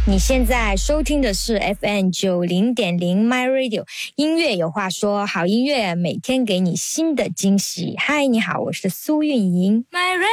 你现在收听的是 FM90.0 My Radio， 音乐有话说，好音乐每天给你新的惊喜。嗨，你好，我是苏运莹。